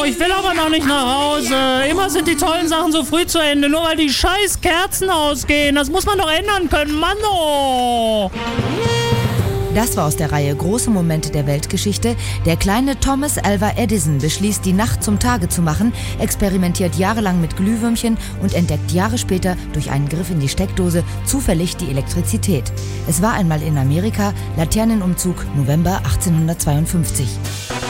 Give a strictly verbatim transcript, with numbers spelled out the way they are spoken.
ich will aber noch nicht nach Hause. Immer sind die tollen Sachen so früh zu Ende, nur weil die scheiß Kerzen ausgehen. Das muss man doch ändern können, Mann, oh. Das war aus der Reihe Große Momente der Weltgeschichte. Der kleine Thomas Alva Edison beschließt, die Nacht zum Tage zu machen, experimentiert jahrelang mit Glühwürmchen und entdeckt Jahre später durch einen Griff in die Steckdose zufällig die Elektrizität. Es war einmal in Amerika, Laternenumzug November achtzehnhundertzweiundfünfzig.